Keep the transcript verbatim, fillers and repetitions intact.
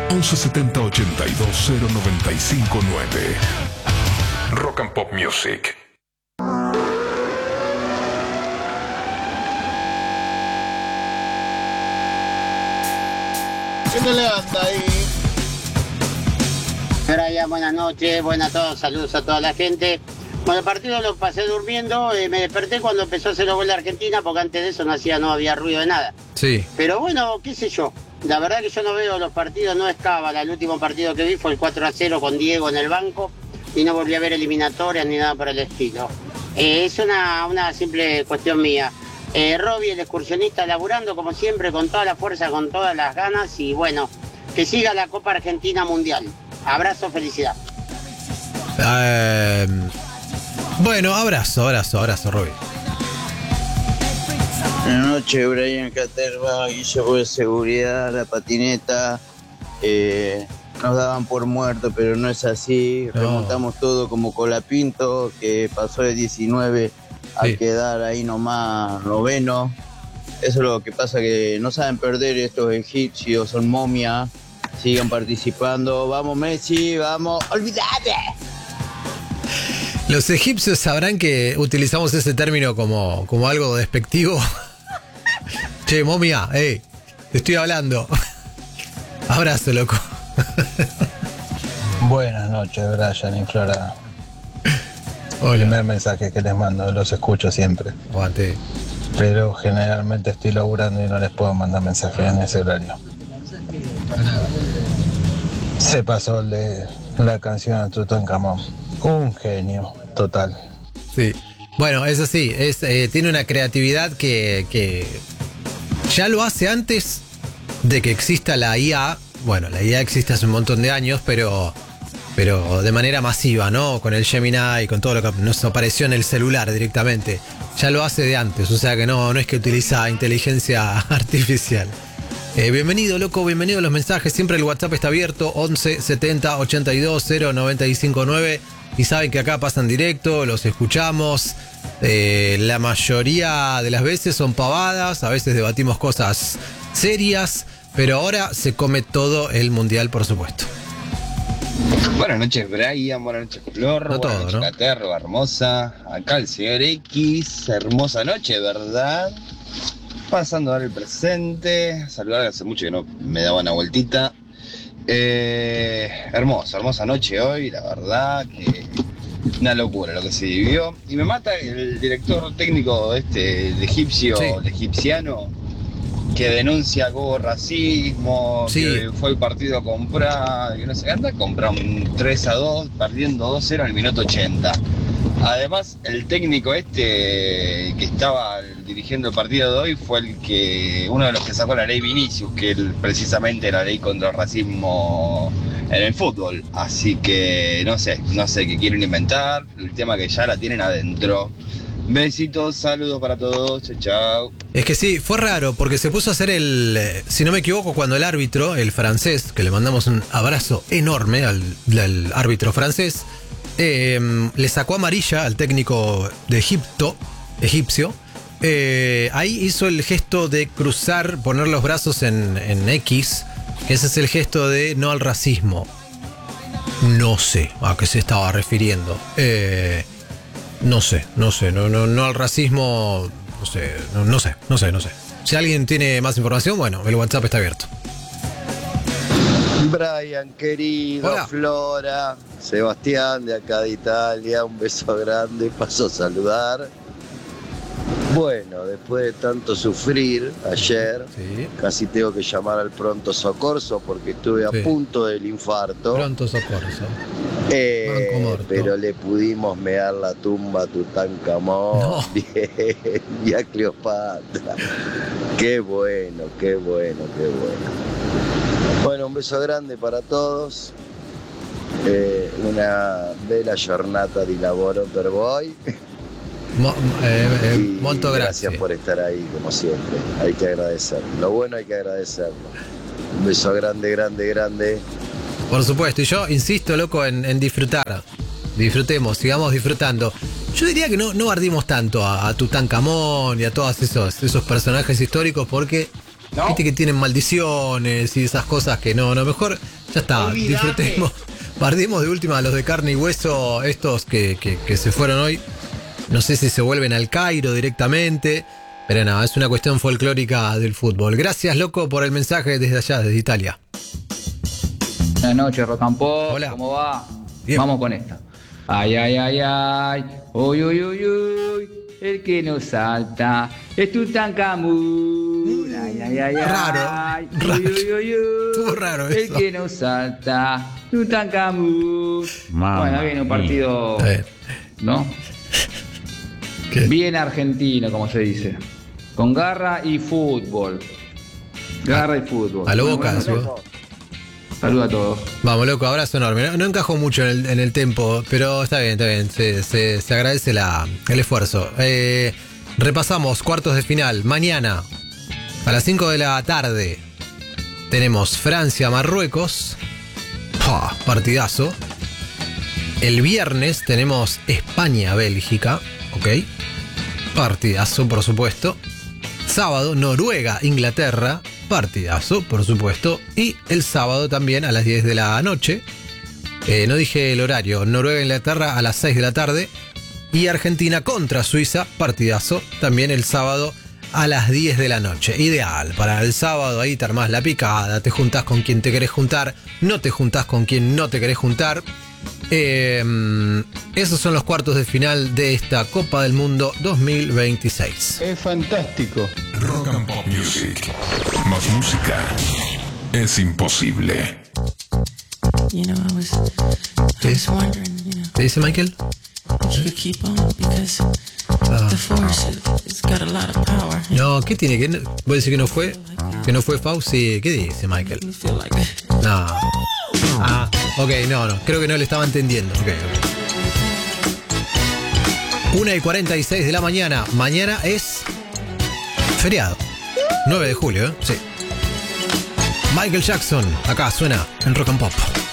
once setenta ochenta y dos cero noventa y cinco nueve. Rock and Pop Music. ¿Qué te levanta ahí? Brian, buenas noches, buenas a todos, saludos a toda la gente. Bueno, el partido lo pasé durmiendo, eh, me desperté cuando empezó a hacer los goles de Argentina, porque antes de eso no hacía, no había ruido de nada. Sí. Pero bueno, qué sé yo, la verdad que yo no veo los partidos, no es cábala. El último partido que vi fue el cuatro a cero con Diego en el banco y no volví a ver eliminatorias ni nada por el estilo. Eh, es una, una simple cuestión mía. Eh, Robbie, el excursionista, laburando como siempre, con toda la fuerza, con todas las ganas y bueno, que siga la Copa Argentina Mundial. Abrazo, felicidad. Eh, bueno, abrazo, abrazo, abrazo, Robbie. Buenas noches, Brian Caterva, Guillermo de Seguridad, la patineta. Eh, nos daban por muerto, pero no es así. No. Remontamos todo como Colapinto, que pasó de diecinueve a Sí. quedar ahí nomás noveno. Eso es lo que pasa, que no saben perder estos egipcios, son momias. Sigan participando. Vamos, Messi, vamos. ¡Olvídate! Los egipcios sabrán que utilizamos ese término como, como algo despectivo. Che, momia, hey, te estoy hablando. Abrazo, loco. Buenas noches, Brian y Flora. Hola. Primer mensaje que les mando, los escucho siempre. Aguante. Pero generalmente estoy laburando y no les puedo mandar mensajes en ese horario. Se pasó el de la canción a Tutankamón. Un genio, total. Sí. Bueno, eso sí, es, eh, tiene una creatividad que, que ya lo hace antes de que exista la I A. Bueno, la I A existe hace un montón de años, pero, pero de manera masiva, ¿no? Con el Gemini y con todo lo que nos apareció en el celular directamente. Ya lo hace de antes, o sea que no, no es que utiliza inteligencia artificial. Eh, bienvenido, loco, bienvenido a los mensajes. Siempre el WhatsApp está abierto, once setenta ochenta y dos cero noventa y cinco nueve. Y saben que acá pasan directo, los escuchamos. Eh, la mayoría de las veces son pavadas, a veces debatimos cosas serias, pero ahora se come todo el mundial, por supuesto. Buenas noches, Brian, buenas noches, Flor, No buenas todo, noches, ¿no? Caterva, hermosa. Acá el señor X, hermosa noche, ¿verdad? Pasando a dar el presente, saludar, hace mucho que no me daba una vueltita. Eh, hermosa, hermosa noche hoy, la verdad que una locura lo que se vivió. Y me mata el director técnico este, de egipcio, Sí. de egipciano, que denuncia que hubo racismo, Sí. que fue el partido a comprar, que no sé qué, anda a comprar un tres a dos, perdiendo dos cero en el minuto ochenta. Además, el técnico este que estaba dirigiendo el partido de hoy fue el que, uno de los que sacó la ley Vinicius, que el, precisamente la ley contra el racismo en el fútbol. Así que no sé, no sé qué quieren inventar, el tema que ya la tienen adentro. Besitos, saludos para todos, chao, chao. Es que sí, fue raro porque se puso a hacer el, eh, si no me equivoco, cuando el árbitro, el francés, que le mandamos un abrazo enorme al, al árbitro francés, eh, le sacó amarilla al técnico de Egipto, egipcio. Eh, ahí hizo el gesto de cruzar, poner los brazos en, en X, que ese es el gesto de no al racismo. No sé a qué se estaba refiriendo. Eh, no sé, no sé, no, no, no al racismo, no sé, no, no sé, no sé, no sé. Si alguien tiene más información, bueno, el WhatsApp está abierto. Brian, querido, Hola. Flora, Sebastián de acá de Italia, un beso grande, paso a saludar. Bueno, después de tanto sufrir ayer, Sí. casi tengo que llamar al pronto socorso porque estuve a Sí. punto del infarto. Pronto socorso. Eh, Banco muerto. pero le pudimos mear la tumba a Tutankamón No. bien, y a Cleopatra. Qué bueno, qué bueno, qué bueno. Bueno, un beso grande para todos. Eh, una bella giornata di lavoro per voi. Mo, eh, eh, Y molto gracias grazie. por estar ahí, como siempre. Hay que agradecerlo. Lo bueno hay que agradecerlo. Un beso grande, grande, grande. Por supuesto, y yo insisto, loco, en, en disfrutar. Disfrutemos, sigamos disfrutando. Yo diría que no, no ardimos tanto a, a Tutankamón y a todos esos, esos personajes históricos porque ¿no? Viste que tienen maldiciones y esas cosas que no, no, mejor ya está, Olvidate. disfrutemos, perdimos de última a los de carne y hueso, estos que, que, que se fueron hoy. No sé si se vuelven al Cairo directamente, pero nada, es una cuestión folclórica del fútbol. Gracias, loco, por el mensaje desde allá, desde Italia. Buenas noches, Rock and Pop. Hola. ¿Cómo va? Bien. Vamos con esta. Ay, ay, ay, ay. Uy, uy, uy, uy. El que nos salta es Tutankamón. Ay, ay, ay, ay. Raro, Uy, raro. uy, uy, uy. Estuvo raro El eso. que nos salta, Tutankamón. Bueno, viene un partido, Está bien. ¿no? ¿Qué? Bien argentino, como se dice. Con garra y fútbol. Garra y fútbol. A lo Bueno, Boca, bueno, ¿sí? Saludos a todos. Vamos, loco, abrazo enorme. No, no encajó mucho en el, en el tempo, pero está bien, está bien. Se, se- se agradece la, el esfuerzo. Eh, repasamos cuartos de final. Mañana, a las cinco de la tarde, tenemos Francia-Marruecos. ¡Pah! Partidazo. El viernes tenemos España-Bélgica. ¿Ok? Partidazo, por supuesto. Sábado, Noruega-Inglaterra. Partidazo, por supuesto. Y el sábado también a las diez de la noche. Eh, no dije el horario. Noruega-Inglaterra a las seis de la tarde. Y Argentina contra Suiza. Partidazo. También el sábado a las diez de la noche. Ideal. Para el sábado ahí te armás la picada. Te juntás con quien te querés juntar. No te juntás con quien no te querés juntar. Eh, esos son los cuartos de final de esta Copa del Mundo dos mil veintiséis. Es fantástico. Rock and Pop Music. Más música es imposible. You know, I was, I was wondering, you know, ¿Te dice Michael? if you could keep on because the force it, it's got a lot of power. No, ¿qué tiene? ¿Que no? ¿Voy a decir que no fue? ¿Que no fue Fauci? ¿Qué dice Michael? You feel like that. No. Ah, ok, no, no. Creo que no le estaba entendiendo. Ok, ok. una y cuarenta y seis de la mañana. Mañana es feriado. nueve de julio, ¿eh? Sí. Michael Jackson. Acá suena en Rock and Pop.